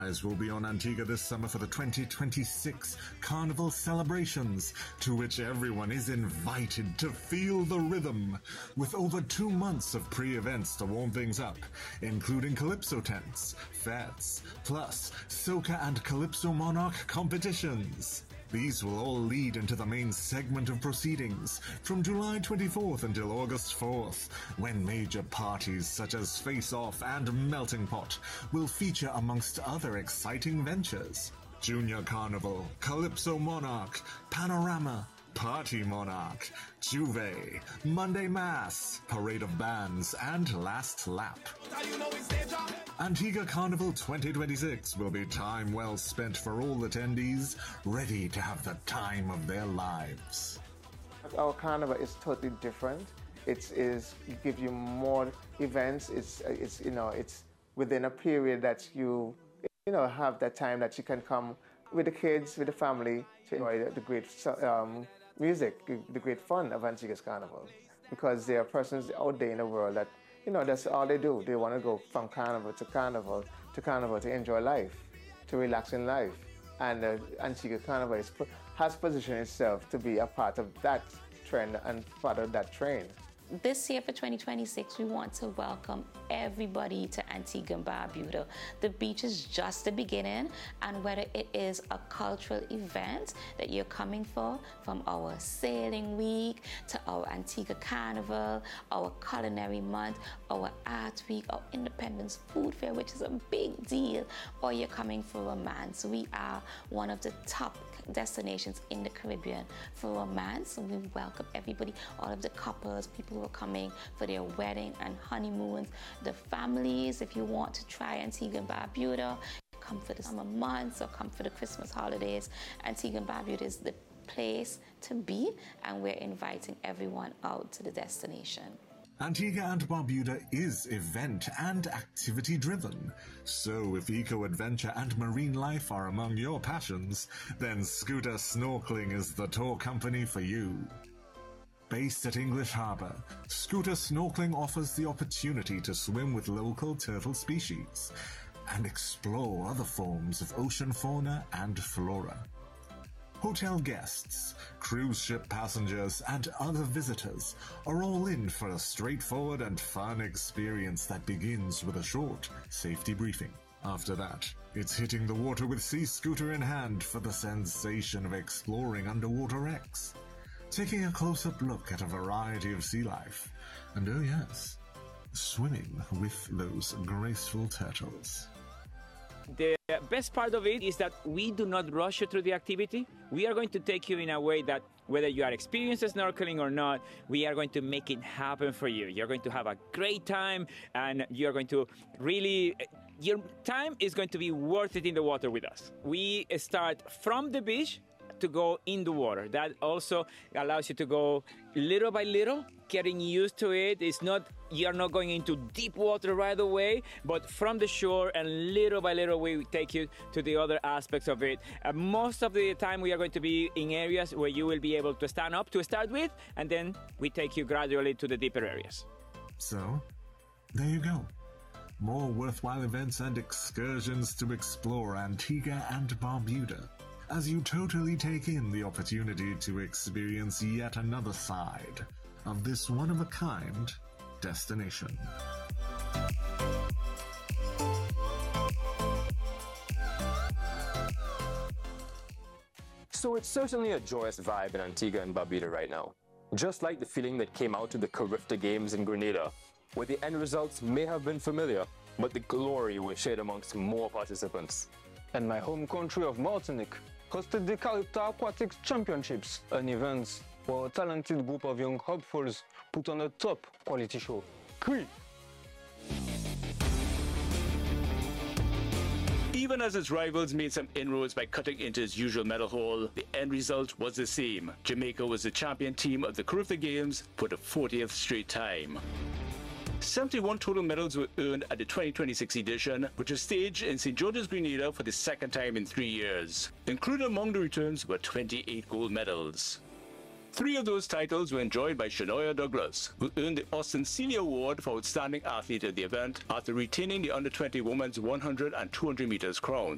Eyes will be on Antigua this summer for the 2026 Carnival celebrations, to which everyone is invited to feel the rhythm, with over 2 months of pre-events to warm things up, including Calypso tents, fetes, plus Soca and Calypso Monarch competitions. These will all lead into the main segment of proceedings from July 24th until August 4th, when major parties such as Face Off and Melting Pot will feature amongst other exciting ventures. Junior Carnival, Calypso Monarch, Panorama, Party Monarch, Juve, Monday Mass, Parade of Bands, and Last Lap. Antigua Carnival 2026 will be time well spent for all attendees, ready to have the time of their lives. Our carnival is totally different. It gives you more events. It's within a period that you have that time that you can come with the kids, with the family, to enjoy the great music, the great fun of Antigua's Carnival. Because there are persons out there in the world that, that's all they do. They want to go from carnival to carnival to carnival to enjoy life, to relax in life. And Antigua Carnival has positioned itself to be a part of that trend and part of that train. This year for 2026, we want to welcome everybody to Antigua and Barbuda. The beach is just the beginning, and whether it is a cultural event that you're coming for, from our sailing week to our Antigua Carnival, our culinary month, our art week, our Independence Food Fair, which is a big deal, or you're coming for romance. We are one of the top destinations in the Caribbean for romance. We welcome everybody, all of the couples, people who are coming for their wedding and honeymoons, the families. If you want to try Antigua and Barbuda, come for the summer months or come for the Christmas holidays. Antigua and Barbuda is the place to be, and we're inviting everyone out to the destination. Antigua and Barbuda is event and activity driven, so if eco-adventure and marine life are among your passions, then Scooter Snorkeling is the tour company for you. Based at English Harbour, Scooter Snorkeling offers the opportunity to swim with local turtle species and explore other forms of ocean fauna and flora. Hotel guests, cruise ship passengers, and other visitors are all in for a straightforward and fun experience that begins with a short safety briefing. After that, it's hitting the water with Sea Scooter in hand for the sensation of exploring underwater wrecks, taking a close-up look at a variety of sea life, and oh yes, swimming with those graceful turtles. The best part of it is that we do not rush you through the activity. We are going to take you in a way that whether you are experienced snorkeling or not, we are going to make it happen for you. You're going to have a great time, and you're going to really, your time is going to be worth it in the water with us. We start from the beach to go in the water. That also allows you to go little by little, getting used to it. It's not, you're not going into deep water right away, but from the shore, and little by little we take you to the other aspects of it. Most of the time we are going to be in areas where you will be able to stand up to start with, and then we take you gradually to the deeper areas. So, there you go. More worthwhile events and excursions to explore Antigua and Barbuda, as you totally take in the opportunity to experience yet another side of this one-of-a-kind destination. So it's certainly a joyous vibe in Antigua and Barbuda right now. Just like the feeling that came out of the Carifta Games in Grenada, where the end results may have been familiar, but the glory was shared amongst more participants. And my home country of Martinique hosted the Carifta Aquatics Championships, an event where a talented group of young hopefuls put on a top quality show. Cui! Even as its rivals made some inroads by cutting into its usual medal haul, the end result was the same. Jamaica was the champion team of the Carifta Games for the 40th straight time. 71 total medals were earned at the 2026 edition, which was staged in St. George's, Grenada for the second time in 3 years. Included among the returns were 28 gold medals. 3 of those titles were enjoyed by Shanoya Douglas, who earned the Austin Celia Award for Outstanding Athlete at the event after retaining the Under-20 Women's 100 and 200 meters crown.